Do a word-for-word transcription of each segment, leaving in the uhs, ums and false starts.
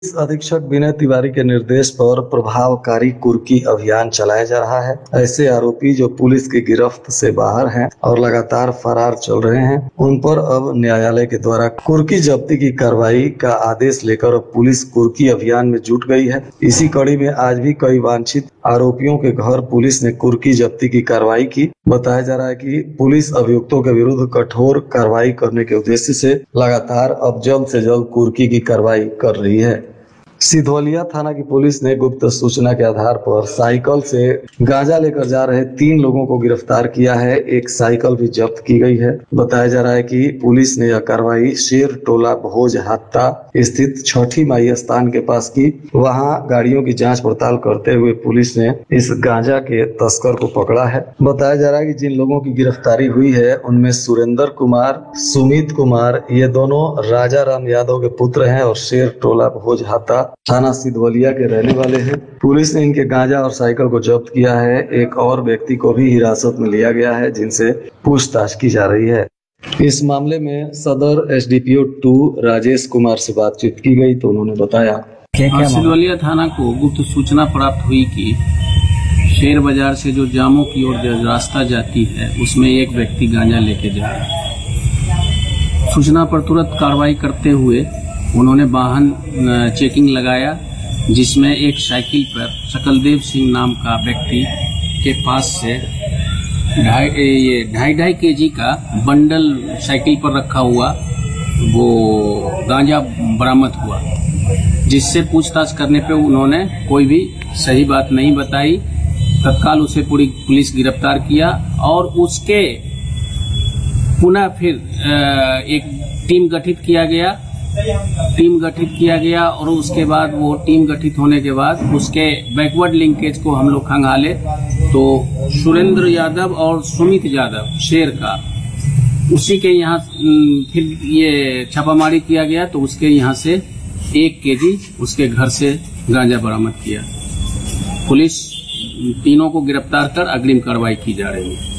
Police अधीक्षक विनय तिवारी के निर्देश पर प्रभावकारी कुर्की अभियान चलाया जा रहा है। ऐसे आरोपी जो पुलिस की गिरफ्त से बाहर हैं और लगातार फरार चल रहे हैं, उन पर अब न्यायालय के द्वारा कुर्की जब्ती की कार्रवाई का आदेश लेकर पुलिस कुर्की अभियान में जुट गई है। इसी कड़ी में आज भी कई वांछित आरोपियों के घर पुलिस ने कुर्की जब्ती की कार्रवाई की। बताया जा रहा है कि पुलिस अभियुक्तों के विरुद्ध कठोर कार्रवाई करने के उद्देश्य से लगातार अब जल्द से जल्द कुर्की की कार्रवाई कर रही है। सिधवलिया थाना की पुलिस ने गुप्त सूचना के आधार पर साइकिल से गांजा लेकर जा रहे तीन लोगों को गिरफ्तार किया है। एक साइकिल भी जब्त की गई है। बताया जा रहा है कि पुलिस ने यह कार्रवाई शेर टोला भोज हत्ता स्थित छठी माई स्थान के पास की। वहां गाड़ियों की जांच पड़ताल करते हुए पुलिस ने इस गांजा के तस्कर को पकड़ा है। बताया जा रहा है कि जिन लोगों की गिरफ्तारी हुई है उनमें सुरेंद्र कुमार, सुमित कुमार, ये दोनों राजा राम यादव के पुत्र हैं और शेर टोला भोज हत्ता थाना सिधवलिया के रहने वाले हैं। पुलिस ने इनके गांजा और साइकिल को जब्त किया है। एक और व्यक्ति को भी हिरासत में लिया गया है, जिनसे पूछताछ की जा रही है। इस मामले में सदर एसडीपीओ टू राजेश कुमार से बातचीत की गई तो उन्होंने बताया, सिधवलिया थाना को गुप्त सूचना प्राप्त हुई कि शेर बाजार से जो जामो की ओर रास्ता जाती है उसमें एक व्यक्ति गांजा लेके जा रहा है। सूचना पर तुरंत कार्रवाई करते हुए उन्होंने वाहन चेकिंग लगाया, जिसमें एक साइकिल पर सकलदेव सिंह नाम का व्यक्ति के पास से ढाई ये ढाई ढाई के जी का बंडल साइकिल पर रखा हुआ वो गांजा बरामद हुआ, जिससे पूछताछ करने पे उन्होंने कोई भी सही बात नहीं बताई। तत्काल उसे पूरी पुलिस गिरफ्तार किया और उसके पुनः फिर एक टीम गठित किया गया टीम गठित किया गया और उसके बाद वो टीम गठित होने के बाद उसके बैकवर्ड लिंकेज को हम लोग खंगाले तो सुरेंद्र यादव और सुमित यादव शेर का उसी के यहाँ फिर ये छापामारी किया गया तो उसके यहाँ से एक केजी उसके घर से गांजा बरामद किया। पुलिस तीनों को गिरफ्तार कर अग्रिम कार्रवाई की जा रही है।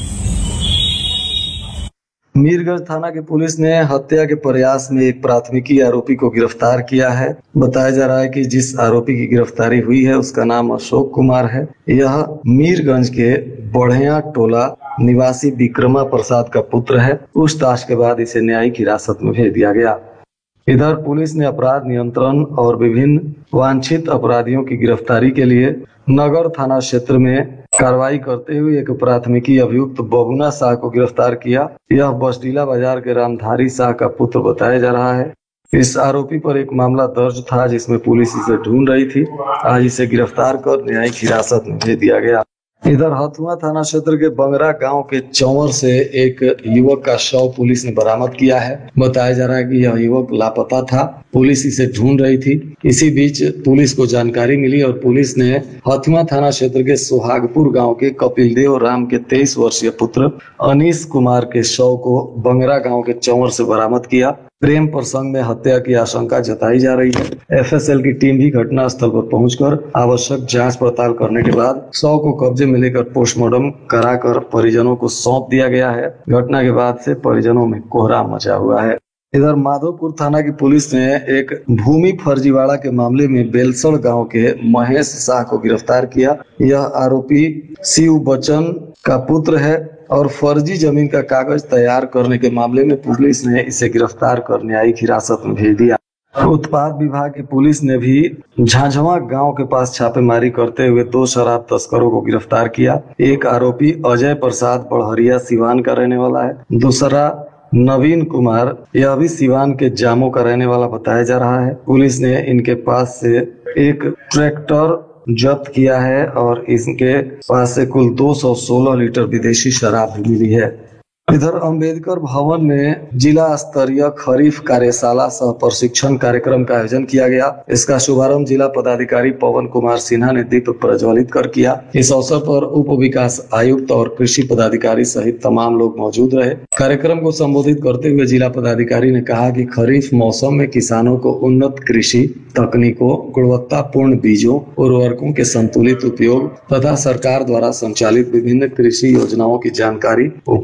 मीरगंज थाना की पुलिस ने हत्या के प्रयास में एक प्राथमिकी आरोपी को गिरफ्तार किया है। बताया जा रहा है कि जिस आरोपी की गिरफ्तारी हुई है उसका नाम अशोक कुमार है। यह मीरगंज के बढ़िया टोला निवासी विक्रमा प्रसाद का पुत्र है। पूछताछ के बाद इसे न्यायिक हिरासत में भेज दिया गया। इधर पुलिस ने अपराध नियंत्रण और विभिन्न वांछित अपराधियों की गिरफ्तारी के लिए नगर थाना क्षेत्र में कार्रवाई करते हुए एक प्राथमिकी अभियुक्त बबुना शाह को गिरफ्तार किया। यह बसडीला बाजार के रामधारी शाह का पुत्र बताया जा रहा है। इस आरोपी पर एक मामला दर्ज था जिसमें पुलिस इसे ढूंढ रही थी। आज इसे गिरफ्तार कर न्यायिक हिरासत में भेज दिया गया। इधर हथुआ थाना क्षेत्र के बंगरा गांव के चौवर से एक युवक का शव पुलिस ने बरामद किया है। बताया जा रहा है कि यह युवक लापता था, पुलिस इसे ढूंढ रही थी। इसी बीच पुलिस को जानकारी मिली और पुलिस ने हथुआ थाना क्षेत्र के सुहागपुर गांव के कपिलदेव राम के तेईस वर्षीय पुत्र अनीश कुमार के शव को बंगरा गांव के चौवर से बरामद किया। प्रेम प्रसंग में हत्या की आशंका जताई जा रही है। एफएसएल की टीम भी घटना स्थल पर पहुंचकर आवश्यक जांच पड़ताल करने के बाद शव को कब्जे में लेकर पोस्टमार्टम कराकर परिजनों को सौंप दिया गया है। घटना के बाद से परिजनों में कोहराम मचा हुआ है। इधर माधोपुर थाना की पुलिस ने एक भूमि फर्जीवाड़ा के मामले में बेलसड़ गांव के महेश शाह को गिरफ्तार किया। यह आरोपी शिव बच्चन का पुत्र है और फर्जी जमीन का कागज तैयार करने के मामले में पुलिस ने इसे गिरफ्तार कर न्यायिक हिरासत में भेज दिया। उत्पाद विभाग की पुलिस ने भी झाझवा गांव के पास छापेमारी करते हुए दो शराब तस्करों को गिरफ्तार किया। एक आरोपी अजय प्रसाद बड़हरिया सिवान का रहने वाला है। दूसरा नवीन कुमार, यह भी सिवान के जामो का रहने वाला बताया जा रहा है। पुलिस ने इनके पास से एक ट्रैक्टर जब्त किया है और इनके पास से कुल दो सौ सोलह लीटर विदेशी शराब भी मिली है। इधर अंबेडकर भवन में जिला स्तरीय खरीफ कार्यशाला सह प्रशिक्षण कार्यक्रम का आयोजन किया गया। इसका शुभारंभ जिला पदाधिकारी पवन कुमार सिन्हा ने दीप प्रज्वलित कर किया। इस अवसर पर उप विकास आयुक्त और कृषि पदाधिकारी सहित तमाम लोग मौजूद रहे। कार्यक्रम को संबोधित करते हुए जिला पदाधिकारी ने कहा कि खरीफ मौसम में किसानों को उन्नत कृषि तकनीकों, गुणवत्तापूर्ण बीजों, उर्वरकों के संतुलित उपयोग तथा सरकार द्वारा संचालित विभिन्न कृषि योजनाओं की जानकारी उपलब्ध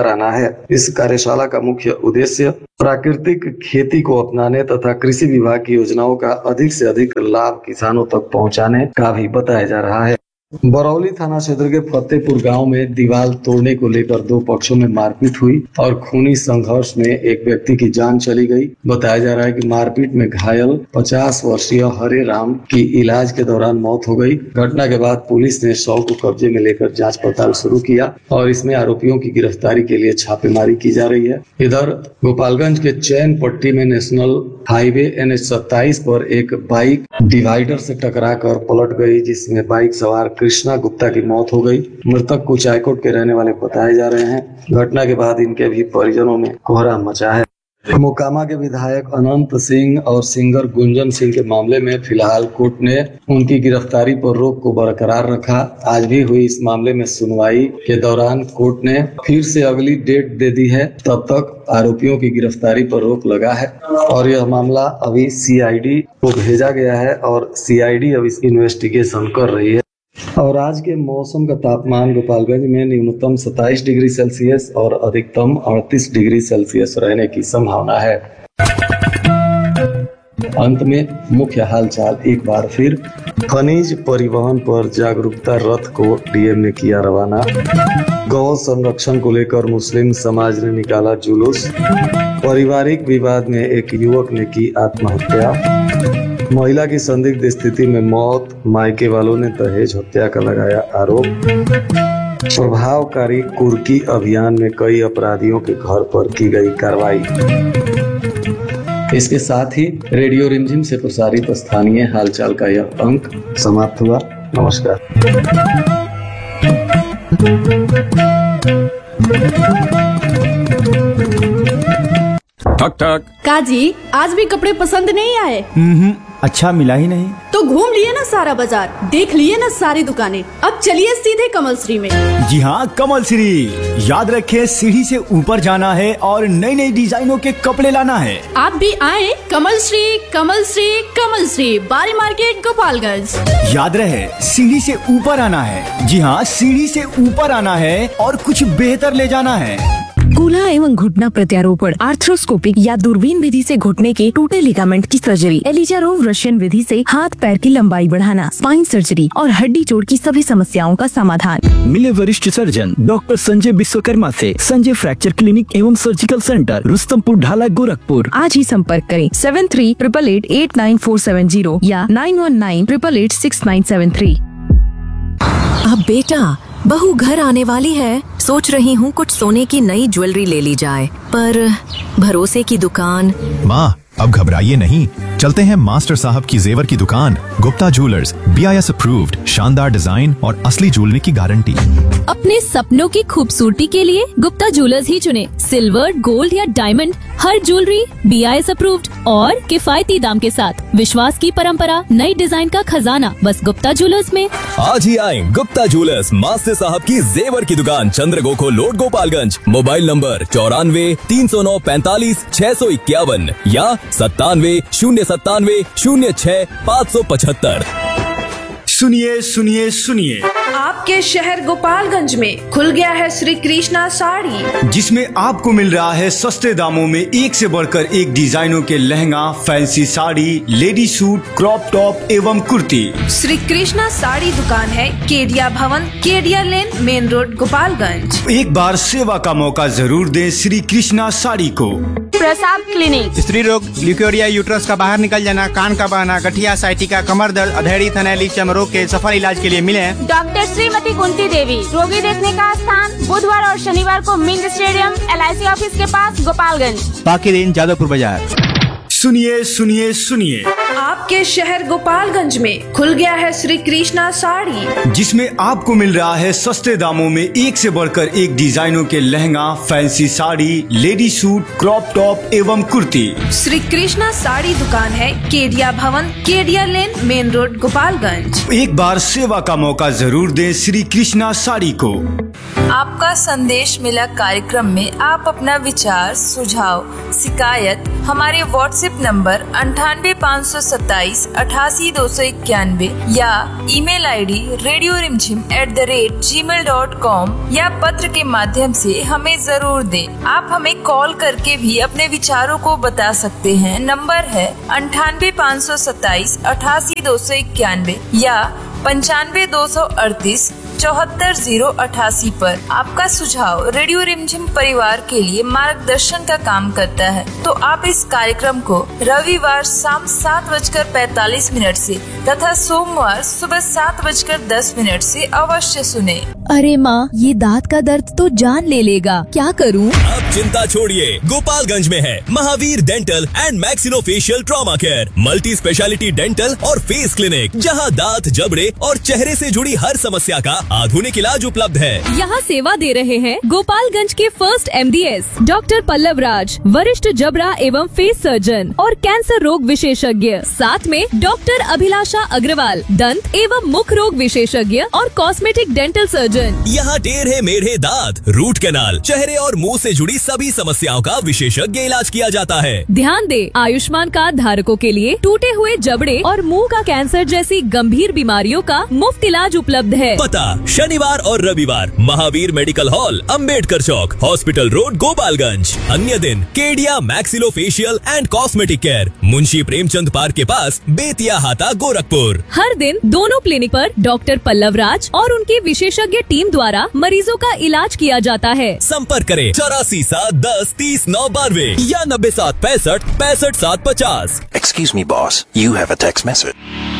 कराना है। इस कार्यशाला का मुख्य उद्देश्य प्राकृतिक खेती को अपनाने तथा कृषि विभाग की योजनाओं का अधिक से अधिक लाभ किसानों तक पहुंचाने का भी बताया जा रहा है। बरौली थाना क्षेत्र के फतेहपुर गांव में दीवार तोड़ने को लेकर दो पक्षों में मारपीट हुई और खूनी संघर्ष में एक व्यक्ति की जान चली गई। बताया जा रहा है कि मारपीट में घायल पचास वर्षीय हरे राम की इलाज के दौरान मौत हो गई। घटना के बाद पुलिस ने शव को कब्जे में लेकर जांच पड़ताल शुरू किया और इसमें आरोपियों की गिरफ्तारी के लिए छापेमारी की जा रही है। इधर गोपालगंज के चैन पट्टी में नेशनल हाईवे एन एच सत्ताईस पर एक बाइक डिवाइडर से टकराकर पलट गई, जिसमें बाइक सवार कृष्णा गुप्ता की मौत हो गई। मृतक कुचायकोट के रहने वाले बताए जा रहे हैं। घटना के बाद इनके भी परिजनों में कोहराम मचा है। मोकामा के विधायक अनंत सिंह और सिंगर गुंजन सिंह के मामले में फिलहाल कोर्ट ने उनकी गिरफ्तारी पर रोक को बरकरार रखा। आज भी हुई इस मामले में सुनवाई के दौरान कोर्ट ने फिर से अगली डेट दे दी है। तब तक आरोपियों की गिरफ्तारी पर रोक लगा है और यह मामला अभी सी आई डी को भेजा गया है और सी आई डी अब इसकी इन्वेस्टिगेशन कर रही है। और आज के मौसम का तापमान गोपालगंज में न्यूनतम सत्ताईस डिग्री सेल्सियस और अधिकतम अड़तीस डिग्री सेल्सियस रहने की संभावना है। अंत में मुख्य हालचाल एक बार फिर। खनिज परिवहन पर जागरूकता रथ को डी एम ने किया रवाना। गौ संरक्षण को लेकर मुस्लिम समाज ने निकाला जुलूस। पारिवारिक विवाद में एक युवक ने की आत्महत्या। महिला की संदिग्ध स्थिति में मौत, मायके वालों ने दहेज हत्या का लगाया आरोप। प्रभावकारी कुर्की अभियान में कई अपराधियों के घर पर की गई कार्रवाई। इसके साथ ही रेडियो रिमझिम से प्रसारित स्थानीय हालचाल का यह अंक समाप्त हुआ। नमस्कार। ठक ठक। काजी, आज भी कपड़े पसंद नहीं आए? हम्म, अच्छा मिला ही नहीं। तो घूम लिए ना सारा बाजार, देख लिए ना सारी दुकानें, अब चलिए सीधे कमल श्री में। जी हाँ, कमल श्री। याद रखें, सीढ़ी से ऊपर जाना है और नई नई डिजाइनों के कपड़े लाना है। आप भी आए कमल श्री, कमल श्री, कमल श्री, बारी मार्केट गोपालगंज। याद रहे, सीढ़ी से ऊपर आना है। जी हाँ, सीढ़ी से ऊपर आना है और कुछ बेहतर ले जाना है। कूल्हा एवं घुटना प्रत्यारोपण, आर्थ्रोस्कोपिक या दूरबीन विधि से घुटने के टूटे लिगामेंट की सर्जरी, एलिजारोव रशियन विधि से हाथ पैर की लंबाई बढ़ाना, स्पाइन सर्जरी और हड्डी जोड़ की सभी समस्याओं का समाधान। मिले वरिष्ठ सर्जन डॉक्टर संजय विश्वकर्मा से संजय फ्रैक्चर क्लिनिक एवं सर्जिकल सेंटर, रुस्तमपुर ढाला, गोरखपुर। आज ही संपर्क करें seven three triple eight eight nine four seven zero या nine one nine triple eight six nine seven three. अब बेटा, बहू घर आने वाली है, सोच रही हूँ कुछ सोने की नई ज्वेलरी ले ली जाए, पर भरोसे की दुकान। माँ, अब घबराइए नहीं, चलते हैं मास्टर साहब की जेवर की दुकान, Gupta jewellers, B I S approved, शानदार डिजाइन और असली ज्वेलरी की गारंटी। अपने सपनों की खूबसूरती के लिए गुप्ता ज्वेलर्स ही चुने। सिल्वर, गोल्ड या diamond, her jewellery B I S approved और किफायती दाम के साथ। विश्वास की परंपरा, नई डिजाइन का खजाना, बस गुप्ता ज्वेलर्स में। आज ही आए गुप्ता ज्वेलर्स, मास्टर साहब की जेवर की दुकान, चंद्रगोखो लोड, गोपालगंज। मोबाइल नंबर चौरानवे तीन सौ नौ पैंतालीस छह सौ इक्यावन या सत्तानवे शून्य सत्तानवे शून्य छह पाँच सौ पचहत्तर। सुनिए सुनिए सुनिए, आपके शहर गोपालगंज में खुल गया है श्री कृष्णा साड़ी, जिसमें आपको मिल रहा है सस्ते दामों में एक से बढ़कर एक डिजाइनों के lehenga, fancy sari, lady suit, crop top एवं कुर्ती। श्री कृष्णा साड़ी दुकान है केडिया भवन, केडिया लेन, मेन रोड, गोपालगंज। एक बार सेवा का मौका जरूर दें श्री कृष्णा साड़ी को। प्रसाद क्लिनिक, स्त्री रोग, ल्यूकोरिया, यूट्रस का बाहर निकल जाना, कान का बहना, गठिया, साइटिका, कमर दर्द, अधेड़ी, थनैली, चर्म रोग के सफल इलाज के लिए मिले डॉक्टर श्रीमती कुंती देवी। रोगी देखने का स्थान बुधवार और शनिवार को mint stadium, L I C office के पास, गोपालगंज। बाकी दिन जादवपुर बाजार। सुनिए सुनिए सुनिए, आपके शहर गोपालगंज में खुल गया है श्री कृष्णा साड़ी, जिसमें आपको मिल रहा है सस्ते दामों में एक से बढ़कर एक डिजाइनों के lehenga, fancy sari, lady suit, crop top एवं कुर्ती। श्री कृष्णा साड़ी दुकान है केडिया भवन, केडिया लेन, मेन रोड, गोपालगंज। एक बार सेवा का मौका जरूर दें श्री कृष्णा साड़ी को। आपका संदेश मिला कार्यक्रम में आप अपना विचार, सुझाव, शिकायत हमारे व्हाट्सएप व्हाट्सएप नंबर अंठानवे पाँच सौ सत्ताईस अठासी दो सौ इक्यानवे या ईमेल आईडी रेडियो रिमझिम at the rate ji mail dot com या पत्र के माध्यम से हमें जरूर दें। आप हमें कॉल करके भी अपने विचारों को बता सकते हैं। नंबर है अंठानवे पाँच सौ सत्ताईस अठासी दो सौ इक्यानवे या पंचानवे दो सौ अड़तीस चौहत्तर जीरो अठासी पर। आपका सुझाव रेडियो रिमझिम परिवार के लिए मार्गदर्शन का काम करता है, तो आप इस कार्यक्रम को रविवार शाम सात बजकर पैतालीस मिनट से तथा सोमवार सुबह सात बजकर दस मिनट से अवश्य सुने। अरे माँ, ये दांत का दर्द तो जान ले लेगा, क्या करूँ? अब चिंता छोड़िए, गोपालगंज में है Mahavir dental and maxillofacial trauma care, multi speciality dental और फेस क्लिनिक, जहां दांत, जबड़े और चेहरे से जुड़ी हर समस्या का आधुनिक इलाज उपलब्ध है। यहाँ सेवा दे रहे हैं गोपालगंज के first M D S doctor Pallav राज, वरिष्ठ जबड़ा एवं फेस सर्जन और कैंसर रोग विशेषज्ञ। साथ में डॉक्टर अभिलाषा अग्रवाल, दंत एवं मुख रोग विशेषज्ञ और कॉस्मेटिक डेंटल सर्जन। यहाँ टेढ़े मेढ़े दांत, रूट कैनाल, चेहरे और मुंह से जुड़ी सभी समस्याओं का विशेषज्ञ इलाज किया जाता है। ध्यान दे, आयुष्मान कार्ड धारकों के लिए टूटे हुए जबड़े और मुंह का कैंसर जैसी गंभीर बीमारियों का मुफ्त इलाज उपलब्ध है। पता शनिवार और रविवार महावीर मेडिकल हॉल, अंबेडकर चौक, हॉस्पिटल रोड, गोपालगंज। अन्य दिन Kedia maxillofacial and cosmetic care, Munshi Premchand park के पास, बेतिया हाता, गोरखपुर। हर दिन दोनों क्लिनिक पर डॉक्टर पल्लव राज और उनकी विशेषज्ञ टीम द्वारा मरीजों का इलाज किया जाता है। संपर्क करें चौरासी सात दस तीस नौ बानवे या नब्बे सात पैंसठ पैंसठ सात पचास। Excuse me, boss. You have a text message.